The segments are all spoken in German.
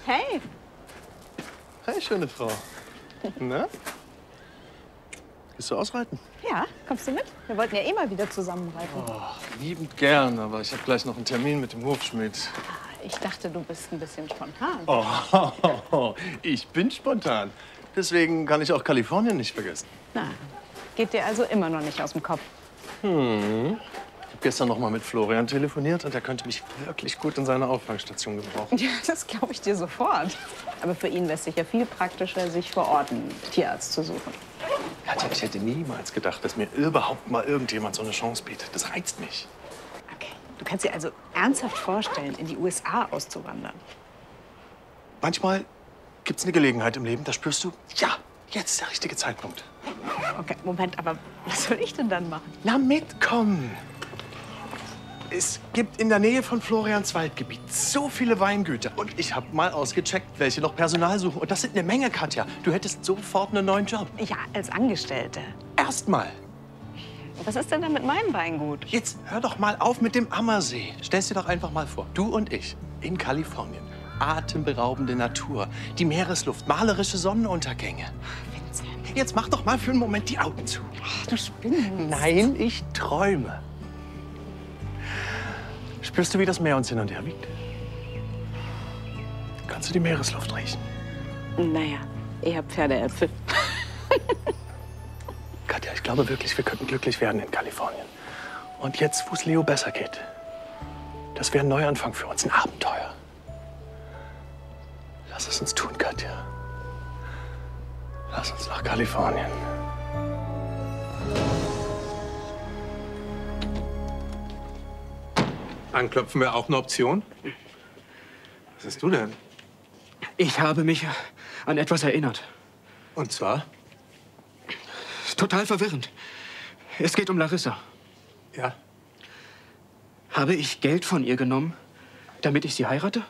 Hey. Hey, schöne Frau. Na? Gehst du ausreiten? Ja, kommst du mit? Wir wollten ja eh mal wieder zusammen reiten. Oh, liebend gern, aber ich habe gleich noch einen Termin mit dem Hufschmied. Ich dachte, du bist ein bisschen spontan. Oh, ich bin spontan. Deswegen kann ich auch Kalifornien nicht vergessen. Na, geht dir also immer noch nicht aus dem Kopf. Ich habe gestern noch mal mit Florian telefoniert und er könnte mich wirklich gut in seiner Auffangstation gebrauchen. Ja, das glaube ich dir sofort. Aber für ihn wäre es sicher viel praktischer, sich vor Ort einen Tierarzt zu suchen. Katja, ich hätte niemals gedacht, dass mir überhaupt mal irgendjemand so eine Chance bietet. Das reizt mich. Okay. Du kannst dir also ernsthaft vorstellen, in die USA auszuwandern. Manchmal gibt es eine Gelegenheit im Leben, da spürst du, ja, jetzt ist der richtige Zeitpunkt. Okay, Moment, aber was soll ich denn dann machen? Na, mitkommen. Es gibt in der Nähe von Florians Waldgebiet so viele Weingüter. Und ich habe mal ausgecheckt, welche noch Personal suchen. Und das sind eine Menge, Katja. Du hättest sofort einen neuen Job. Ja, als Angestellte. Erstmal. Was ist denn da mit meinem Weingut? Jetzt hör doch mal auf mit dem Ammersee. Stell's dir doch einfach mal vor. Du und ich in Kalifornien. Atemberaubende Natur, die Meeresluft, malerische Sonnenuntergänge. Vincent. Jetzt mach doch mal für einen Moment die Augen zu. Ach, du spinnst. Nein, ich träume. Spürst du, wie das Meer uns hin und her wiegt? Kannst du die Meeresluft riechen? Naja, eher Pferdeäpfel. Katja, ich glaube wirklich, wir könnten glücklich werden in Kalifornien. Und jetzt, wo es Leo besser geht, das wäre ein Neuanfang für uns, ein Abenteuer. Lass es uns tun, Katja. Lass uns nach Kalifornien. Anklopfen wäre auch eine Option. Was hast du denn? Ich habe mich an etwas erinnert. Und zwar? Total verwirrend. Es geht um Larissa. Ja. Habe ich Geld von ihr genommen, damit ich sie heirate?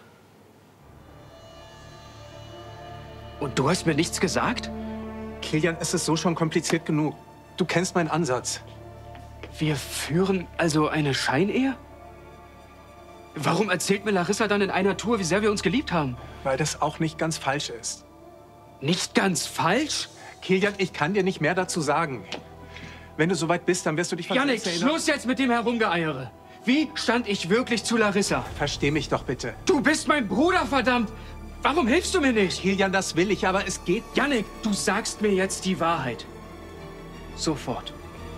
Und du hast mir nichts gesagt? Kilian, es ist so schon kompliziert genug. Du kennst meinen Ansatz. Wir führen also eine Scheinehe? Warum erzählt mir Larissa dann in einer Tour, wie sehr wir uns geliebt haben? Weil das auch nicht ganz falsch ist. Nicht ganz falsch? Kilian, ich kann dir nicht mehr dazu sagen. Wenn du soweit bist, dann wirst du dich von Jannik, selbst erinnern. Schluss jetzt mit dem Herumgeeiere. Wie stand ich wirklich zu Larissa? Versteh mich doch bitte. Du bist mein Bruder, verdammt! Warum hilfst du mir nicht? Kilian, das will ich, aber es geht. Jannik, du sagst mir jetzt die Wahrheit. Sofort.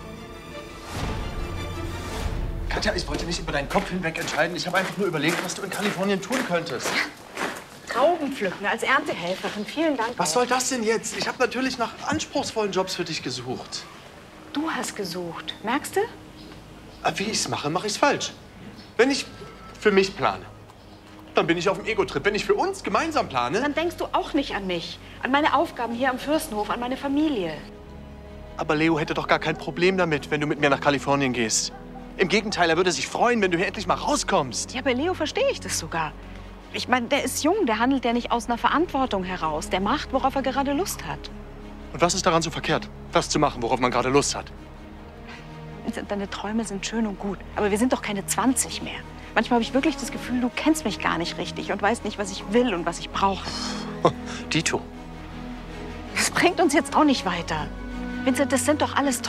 Katja, ich wollte nicht über deinen Kopf hinweg entscheiden. Ich habe einfach nur überlegt, was du in Kalifornien tun könntest. Trauben pflücken als Erntehelferin. Vielen Dank. Was soll das denn jetzt? Ich habe natürlich nach anspruchsvollen Jobs für dich gesucht. Du hast gesucht. Merkst du? Aber wie ich es mache, mache ich es falsch. Wenn ich für mich plane, dann bin ich auf dem Ego-Trip. Wenn ich für uns gemeinsam plane... Dann denkst du auch nicht an mich. An meine Aufgaben hier am Fürstenhof, an meine Familie. Aber Leo hätte doch gar kein Problem damit, wenn du mit mir nach Kalifornien gehst. Im Gegenteil, er würde sich freuen, wenn du hier endlich mal rauskommst. Ja, bei Leo verstehe ich das sogar. Ich meine, der ist jung, der handelt ja nicht aus einer Verantwortung heraus. Der macht, worauf er gerade Lust hat. Und was ist daran so verkehrt, das zu machen, worauf man gerade Lust hat? Deine Träume sind schön und gut, aber wir sind doch keine 20 mehr. Manchmal habe ich wirklich das Gefühl, du kennst mich gar nicht richtig und weißt nicht, was ich will und was ich brauche. Dito. Das bringt uns jetzt auch nicht weiter. Vincent, das sind doch alles